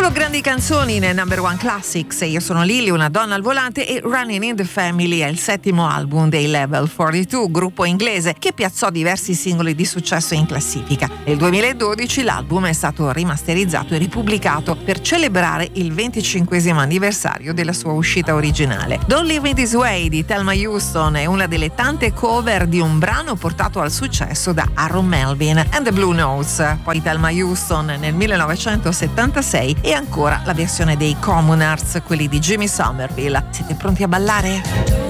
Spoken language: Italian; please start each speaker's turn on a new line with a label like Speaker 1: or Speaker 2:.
Speaker 1: Solo grandi canzoni nel Number One Classics. Io sono Lily, una donna al volante, e Running in the Family è il settimo album dei Level 42, gruppo inglese che piazzò diversi singoli di successo in classifica. Nel 2012 l'album è stato rimasterizzato e ripubblicato per celebrare il 25esimo anniversario della sua uscita originale. Don't Leave Me This Way di Thelma Houston è una delle tante cover di un brano portato al successo da Aaron Melvin and the Blue Notes. Poi Thelma Houston nel 1976 e ancora la versione dei Communards, quelli di Jimmy Somerville. Siete pronti a ballare?